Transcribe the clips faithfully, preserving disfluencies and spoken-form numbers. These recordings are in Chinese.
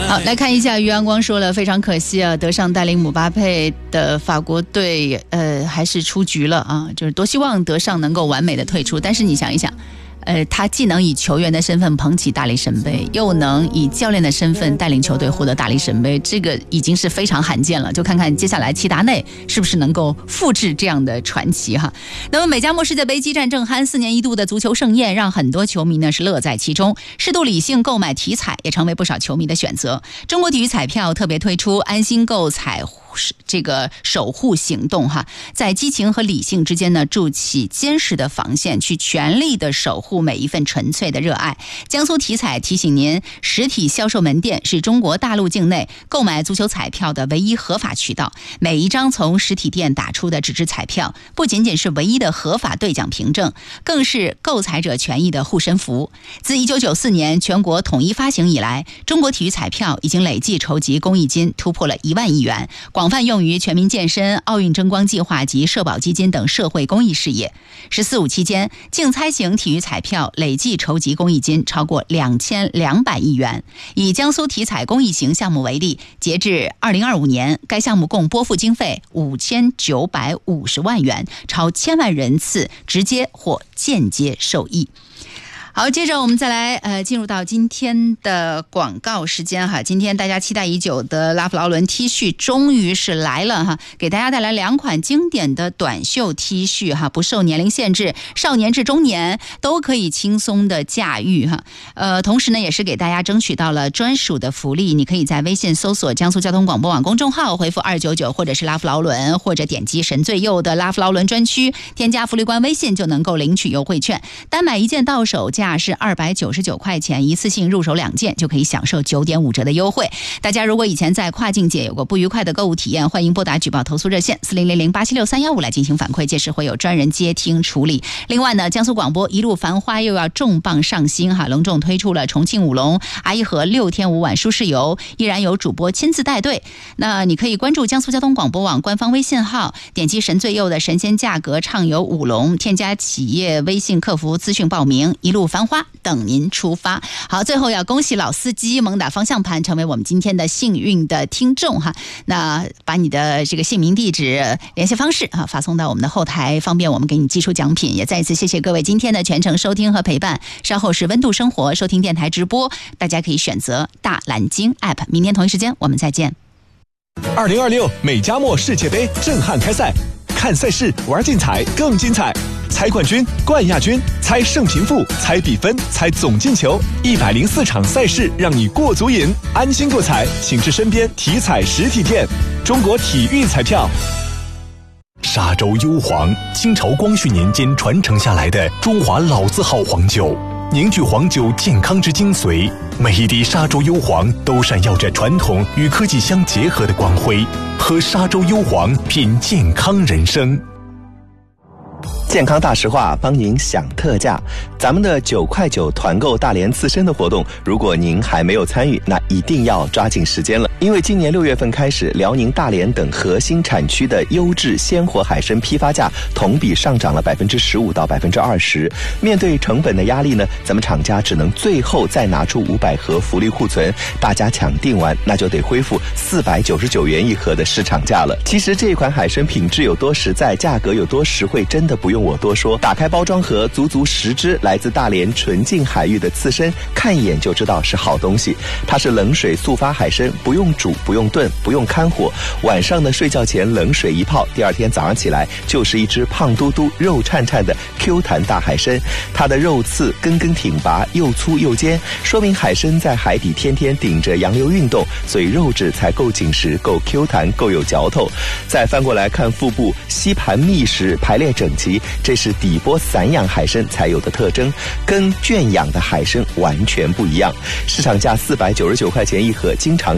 好，来看一下于阳光说了，非常可惜啊，德尚带领姆巴佩的法国队呃还是出局了啊，就是多希望德尚能够完美的退出，但是你想一想。呃，他既能以球员的身份捧起大力神杯，又能以教练的身份带领球队获得大力神杯，这个已经是非常罕见了。就看看接下来齐达内是不是能够复制这样的传奇哈。那么美加墨世界杯激战正酣，四年一度的足球盛宴让很多球迷呢是乐在其中，适度理性购买体彩也成为不少球迷的选择。中国体育彩票特别推出安心购彩这个守护行动哈，在激情和理性之间呢筑起坚实的防线，去全力的守护每一份纯粹的热爱。江苏体彩提醒您，实体销售门店是中国大陆境内购买足球彩票的唯一合法渠道。每一张从实体店打出的纸质彩票，不仅仅是唯一的合法兑奖凭证，更是购彩者权益的护身符。自一九九四年全国统一发行以来，中国体育彩票已经累计筹集公益金突破了一万亿元，广泛用于全民健身、奥运争光计划及社保基金等社会公益事业。十四五期间，竞猜型体育彩票累计筹集公益金超过两千两百亿元。以江苏体彩公益型项目为例，截至二零二五年，该项目共拨付经费五千九百五十万元，超千万人次直接或间接受益。好，接着我们再来呃进入到今天的广告时间哈。今天大家期待已久的拉夫劳伦 T 恤终于是来了哈，给大家带来两款经典的短袖 T 恤哈，不受年龄限制，少年至中年都可以轻松的驾驭哈。呃，同时呢，也是给大家争取到了专属的福利，你可以在微信搜索江苏交通广播网公众号，回复二九九或者是拉夫劳伦，或者点击神最右的拉夫劳伦专区，添加福利官微信就能够领取优惠券，单买一件到手价是二百九十九块钱，一次性入手两件就可以享受九点五折的优惠。大家如果以前在跨境界有过不愉快的购物体验，欢迎拨打举报投诉热线四零零零八七六三一五来进行反馈，届时会有专人接听处理。另外呢，江苏广播一路繁花又要重磅上新哈，隆重推出了重庆舞龙阿依河六天五晚舒适游，依然有主播亲自带队。那你可以关注江苏交通广播网官方微信号，点击神最右的神仙价格畅游舞龙，添加企业微信客服咨询报名，一路繁花等您出发。好，最后要恭喜老司机猛打方向盘，成为我们今天的幸运的听众哈。那把你的这个姓名、地址、联系方式啊发送到我们的后台，方便我们给你寄出奖品。也再一次谢谢各位今天的全程收听和陪伴。稍后是温度生活收听电台直播，大家可以选择大蓝鲸 App。明天同一时间我们再见。 二零二六美加墨世界杯震撼开赛，看赛事玩竞彩更精彩。猜冠军、冠亚军，猜胜平负，猜比分，猜总进球，一百零四场赛事让你过足瘾。安心购彩，请至身边体彩实体店。中国体育彩票。沙洲幽黄，清朝光绪年间传承下来的中华老字号黄酒，凝聚黄酒健康之精髓。每一滴沙洲幽黄都闪耀着传统与科技相结合的光辉。喝沙洲幽黄，品健康人生。 健康大实话帮您享特价，咱们的九块九团购大连刺身的活动，如果您还没有参与，那一定要抓紧时间了。因为今年六月份开始，辽宁大连等核心产区的优质鲜活海参批发价同比上涨了百分之十五到百分之二十。面对成本的压力呢，咱们厂家只能最后再拿出五百盒福利库存，大家抢订完，那就得恢复四百九十九元一盒的市场价了。其实这款海参品质有多实在，价格有多实惠，真的不用我多说。打开包装盒，足足十只来自大连纯净海域的刺身，看一眼就知道是好东西。它是冷水速发海参，不用煮，不用炖，不用看火，晚上呢睡觉前冷水一泡，第二天早上起来就是一只胖嘟嘟、肉颤颤的 Q 弹大海参。它的肉刺根根挺拔，又粗又尖，说明海参在海底天天顶着洋流运动，所以肉质才够紧实、够 Q 弹、够有嚼头。再翻过来看腹部，吸盘密实，排列整齐，这是底波散养海参才有的特征，跟圈养的海参完全不一样。市场价四百九十九块钱一盒，经常是供不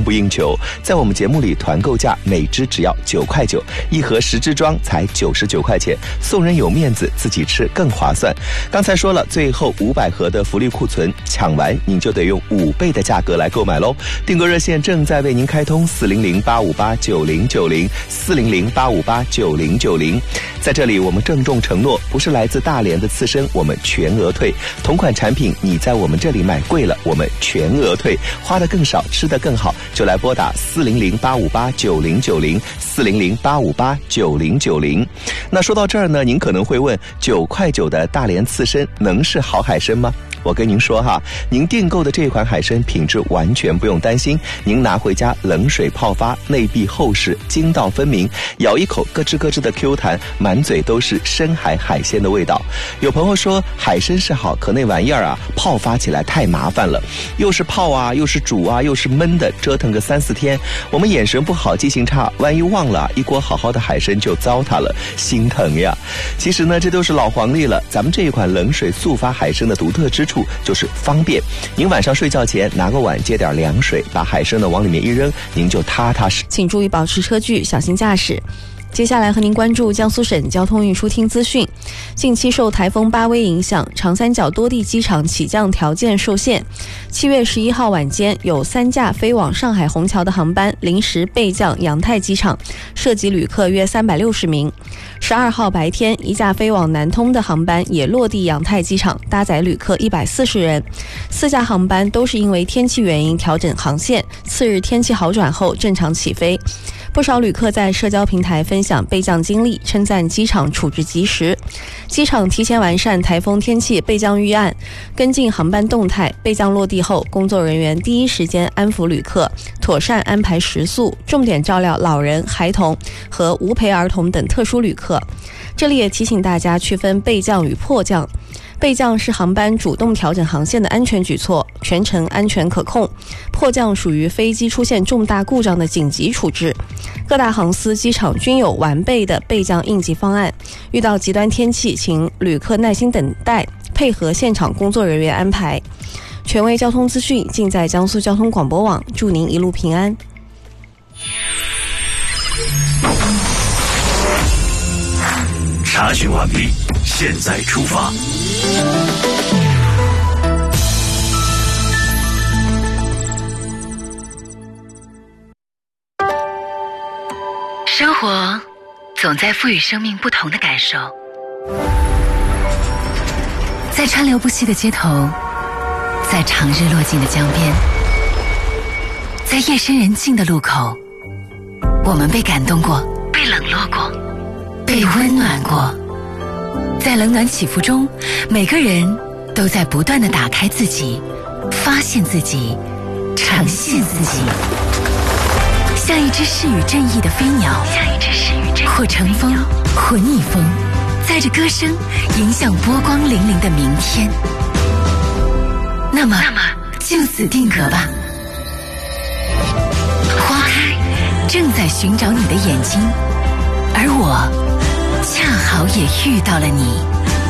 不应求。在我们节目里，团购价每支只要九块九，一盒十支装才九十九块钱，送人有面子，自己吃更划算。刚才说了，最后五百盒的福利库存抢完，您就得用五倍的价格来购买喽。订购热线正在为您开通，四零零八五八九零九零，四零零八五八九零九零。在这里，我们郑重承诺，不是来自大连的刺身，我们全额退。同款产品你在我们这里买贵了，我们全额退。花得更少，吃得更好，就来拨打四零零八五八九零九零，四零零八五八九零九零。那说到这儿呢，您可能会问，九块九的大连刺身能是好海参吗？我跟您说哈，您订购的这款海参品质完全不用担心，您拿回家冷水泡发，内壁厚实，筋道分明，咬一口咯吱咯吱的 Q 弹，满嘴都是深海海鲜的味道。有朋友说海参是好，可那玩意儿啊，泡发起来太麻烦了，又是泡啊，又是煮啊，又是焖的，折腾个三四天，我们眼神不好，记性差，万一忘了，一锅好好的海参就糟蹋了，心疼呀。其实呢，这都是老黄历了，咱们这一款冷水速发海参的独特之处就是方便，您晚上睡觉前拿个碗接点凉水，把海参呢往里面一扔，您就踏踏实。 请注意保持车距，小心驾驶。接下来和您关注江苏省交通运输厅资讯。近期受台风巴威影响，长三角多地机场起降条件受限。七月十一号晚间，有三架飞往上海虹桥的航班临时备降扬泰机场，涉及旅客约三百六十名。十二号白天，一架飞往南通的航班也落地扬泰机场，搭载旅客一百四十人。四架航班都是因为天气原因调整航线，次日天气好转后正常起飞。不少旅客在社交平台分享备降经历，称赞机场处置及时。机场提前完善台风天气备降预案，跟进航班动态。备降落地后，工作人员第一时间安抚旅客，妥善安排食宿，重点照料老人、孩童和无陪儿童等特殊旅客。这里也提醒大家区分备降与迫降。备降是航班主动调整航线的安全举措，全程安全可控。迫降属于飞机出现重大故障的紧急处置。各大航司、机场均有完备的备降应急方案。遇到极端天气，请旅客耐心等待，配合现场工作人员安排。权威交通资讯尽在江苏交通广播网，祝您一路平安。 查询完毕，现在出发。 生活总在赋予生命不同的感受，在川流不息的街头，在长日落尽的江边，在夜深人静的路口，我们被感动过，被冷落过，被温暖过。在冷暖起伏中，每个人都在不断地打开自己，发现自己，呈现自己。像一只适与正义的飞鸟，或乘风，或逆风，载着歌声，迎向波光粼粼的明天。那么，就此定格吧。花开，正在寻找你的眼睛，而我恰好也遇到了你。